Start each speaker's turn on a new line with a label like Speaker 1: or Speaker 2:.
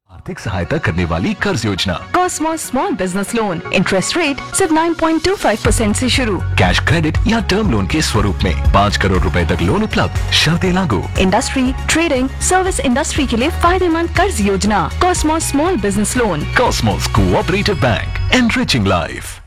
Speaker 1: आर्थिक सहायता करने वाली कर्ज योजना
Speaker 2: Cosmos small business loan, interest rate सिर्फ 9.25% से शुरू।
Speaker 1: कैश क्रेडिट या टर्म लोन के स्वरूप में 5 करोड़ रुपए तक लोन उपलब्ध, शर्तें लागू।
Speaker 2: इंडस्ट्री, ट्रेडिंग, सर्विस इंडस्ट्री के लिए फायदेमंद कर्ज योजना Cosmos small business loan.
Speaker 1: Cosmos cooperative bank, enriching life.